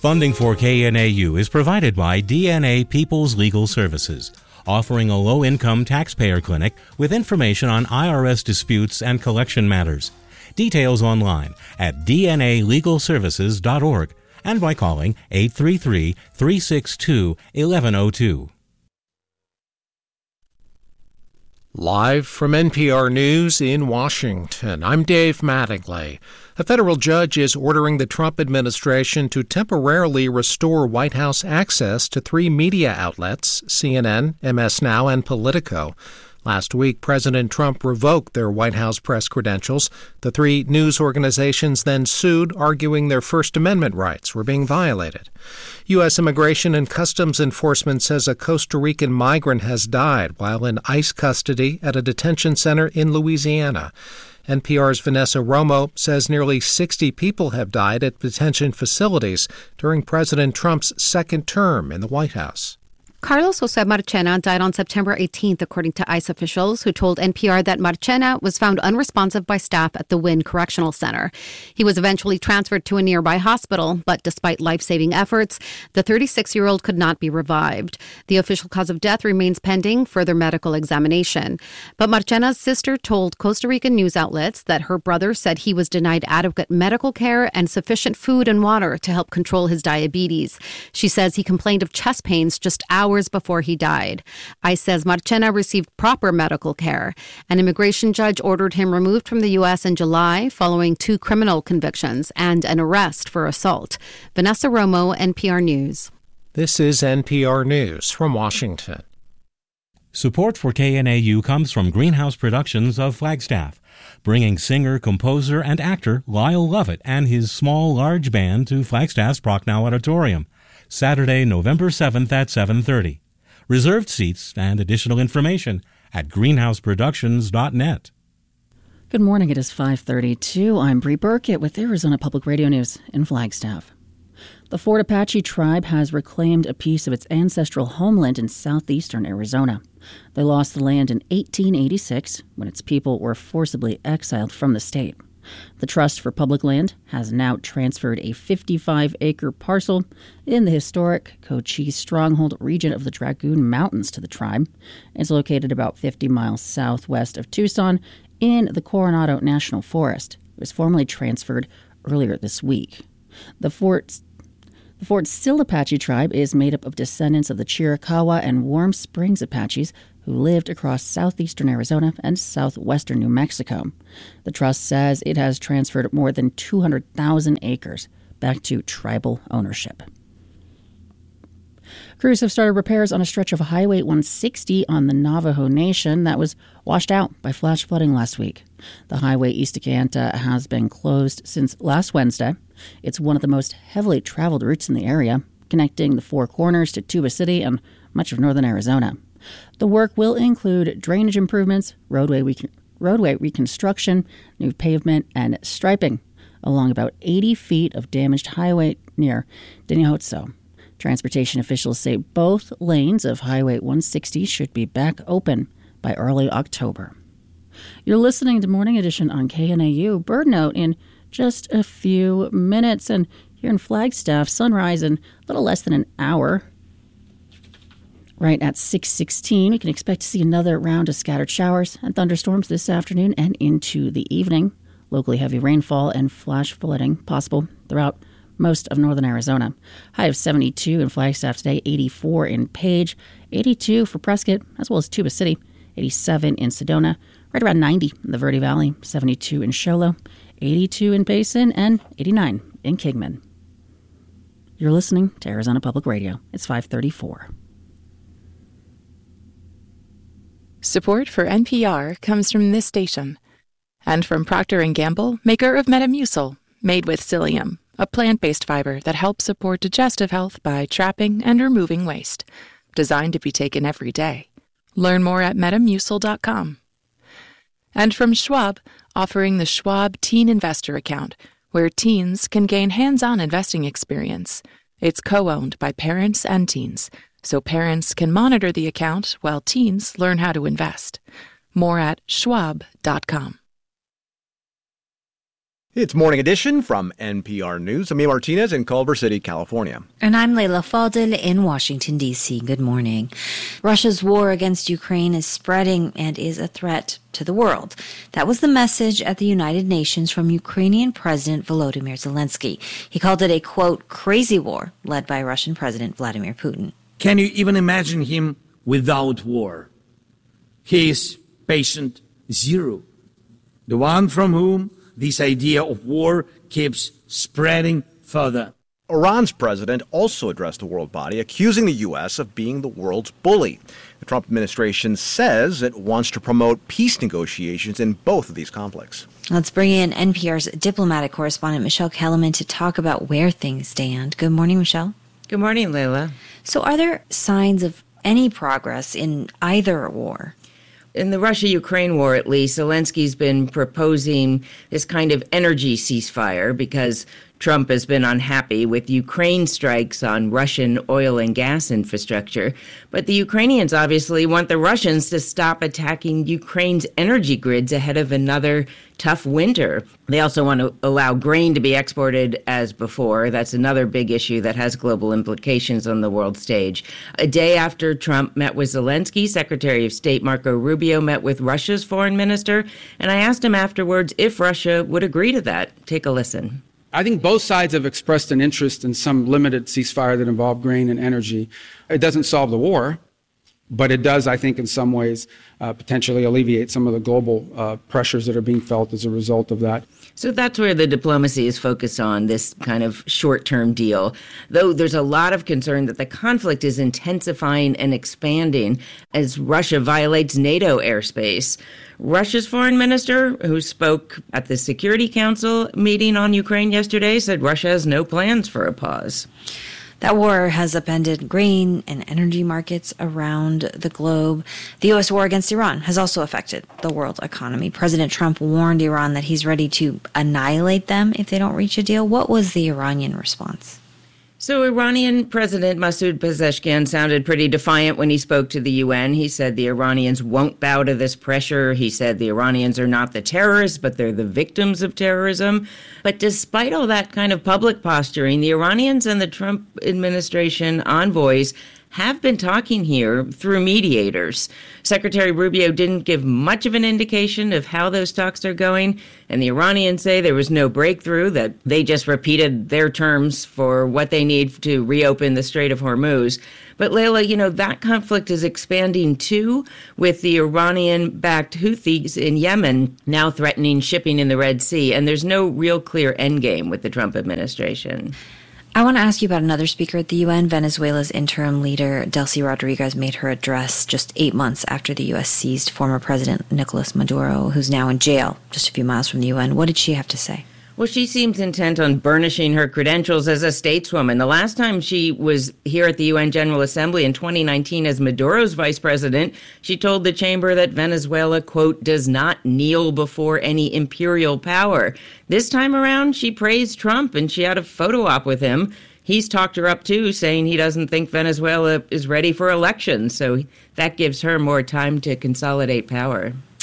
Funding for KNAU is provided by DNA People's Legal Services, offering a low-income taxpayer clinic with information on IRS disputes and collection matters. Details online at dnalegalservices.org and by calling 833-362-1102. Live from NPR News in Washington, I'm Dave Mattingly. A federal judge is ordering the Trump administration to temporarily restore White House access to three media outlets, CNN, MS Now, and Politico. Last week, President Trump revoked their White House press credentials. The three news organizations then sued, arguing their First Amendment rights were being violated. U.S. Immigration and Customs Enforcement says a Costa Rican migrant has died while in ICE custody at a detention center in Louisiana. NPR's Vanessa Romo says nearly 60 people have died at detention facilities during President Trump's second term in the White House. Carlos Jose Marchena died on September 18th, according to ICE officials, who told NPR that Marchena was found unresponsive by staff at the Wynn Correctional Center. He was eventually transferred to a nearby hospital, but despite life-saving efforts, the 36-year-old could not be revived. The official cause of death remains pending further medical examination. But Marchena's sister told Costa Rican news outlets that her brother said he was denied adequate medical care and sufficient food and water to help control his diabetes. She says he complained of chest pains just hours before he died. ICE says Marchena received proper medical care. An immigration judge ordered him removed from the U.S. in July following 2 criminal convictions and an arrest for assault. Vanessa Romo, NPR News. This is NPR News from Washington. Support for KNAU comes from Greenhouse Productions of Flagstaff, bringing singer, composer, and actor Lyle Lovett and his small, large band to Flagstaff's Prochnow Auditorium, Saturday, November 7th at 7:30. Reserved seats and additional information at greenhouseproductions.net. Good morning. It is 5:32. I'm Bree Burkett with Arizona Public Radio News in Flagstaff. The Fort Apache tribe has reclaimed a piece of its ancestral homeland in southeastern Arizona. They lost the land in 1886 when its people were forcibly exiled from the state. The Trust for Public Land has now transferred a 55-acre parcel in the historic Cochise Stronghold region of the Dragoon Mountains to the tribe. It's located about 50 miles southwest of Tucson in the Coronado National Forest. It was formally transferred earlier this week. The Fort Sill Apache tribe is made up of descendants of the Chiricahua and Warm Springs Apaches who lived across southeastern Arizona and southwestern New Mexico. The trust says it has transferred more than 200,000 acres back to tribal ownership. Crews have started repairs on a stretch of Highway 160 on the Navajo Nation that was washed out by flash flooding last week. The highway east to Kayenta has been closed since last Wednesday. It's one of the most heavily traveled routes in the area, connecting the Four Corners to Tuba City and much of northern Arizona. The work will include drainage improvements, roadway reconstruction, new pavement, and striping along about 80 feet of damaged highway near Dinihotso. Transportation officials say both lanes of Highway 160 should be back open by early October. You're listening to Morning Edition on KNAU. Bird Note in just a few minutes. And here in Flagstaff, sunrise in a little less than an hour. Right at 6:16, we can expect to see another round of scattered showers and thunderstorms this afternoon and into the evening. Locally heavy rainfall and flash flooding possible throughout most of northern Arizona. High of 72 in Flagstaff today, 84 in Page, 82 for Prescott, as well as Tuba City, 87 in Sedona, right around 90 in the Verde Valley, 72 in Show Low, 82 in Payson, and 89 in Kingman. You're listening to Arizona Public Radio. It's 5:34. Support for NPR comes from this station and from Procter & Gamble, maker of Metamucil, made with psyllium, a plant-based fiber that helps support digestive health by trapping and removing waste. Designed to be taken every day. Learn more at Metamucil.com. And from Schwab, offering the Schwab Teen Investor Account, where teens can gain hands-on investing experience. It's co-owned by parents and teens, so parents can monitor the account while teens learn how to invest. More at Schwab.com. It's Morning Edition from NPR News. I'm Ian Martinez in Culver City, California. And I'm Leila Fadel in Washington, D.C. Good morning. Russia's war against Ukraine is spreading and is a threat to the world. That was the message at the United Nations from Ukrainian President Volodymyr Zelensky. He called it a, quote, crazy war led by Russian President Vladimir Putin. Can you even imagine him without war? He is patient zero, the one from whom this idea of war keeps spreading further. Iran's president also addressed the world body, accusing the U.S. of being the world's bully. The Trump administration says it wants to promote peace negotiations in both of these conflicts. Let's bring in NPR's diplomatic correspondent, Michelle Kellerman, to talk about where things stand. Good morning, Michelle. Good morning, Leila. So are there signs of any progress in either war? In the Russia-Ukraine war, at least, Zelensky's been proposing this kind of energy ceasefire because Trump has been unhappy with Ukraine strikes on Russian oil and gas infrastructure. But the Ukrainians obviously want the Russians to stop attacking Ukraine's energy grids ahead of another tough winter. They also want to allow grain to be exported as before. That's another big issue that has global implications on the world stage. A day after Trump met with Zelensky, Secretary of State Marco Rubio met with Russia's foreign minister, and I asked him afterwards if Russia would agree to that. Take a listen. I think both sides have expressed an interest in some limited ceasefire that involve grain and energy. It doesn't solve the war, but it does, I think, in some ways, potentially alleviate some of the global pressures that are being felt as a result of that. So that's where the diplomacy is focused on, this kind of short-term deal. Though there's a lot of concern that the conflict is intensifying and expanding as Russia violates NATO airspace. Russia's foreign minister, who spoke at the Security Council meeting on Ukraine yesterday, said Russia has no plans for a pause. That war has upended grain and energy markets around the globe. The U.S. war against Iran has also affected the world economy. President Trump warned Iran that he's ready to annihilate them if they don't reach a deal. What was the Iranian response? So Iranian President Masoud Pezeshkian sounded pretty defiant when he spoke to the UN. He said the Iranians won't bow to this pressure. He said the Iranians are not the terrorists, but they're the victims of terrorism. But despite all that kind of public posturing, the Iranians and the Trump administration envoys have been talking here through mediators. Secretary Rubio didn't give much of an indication of how those talks are going, and the Iranians say there was no breakthrough, that they just repeated their terms for what they need to reopen the Strait of Hormuz. But Leila, that conflict is expanding too, with the Iranian-backed Houthis in Yemen now threatening shipping in the Red Sea, and there's no real clear endgame with the Trump administration. I want to ask you about another speaker at the UN. Venezuela's interim leader, Delcy Rodriguez, made her address just 8 months after the U.S. seized former President Nicolas Maduro, who's now in jail just a few miles from the UN. What did she have to say? Well, she seems intent on burnishing her credentials as a stateswoman. The last time she was here at the UN General Assembly in 2019 as Maduro's vice president, she told the chamber that Venezuela, quote, does not kneel before any imperial power. This time around, she praised Trump and she had a photo op with him. He's talked her up, too, saying he doesn't think Venezuela is ready for elections. So that gives her more time to consolidate power.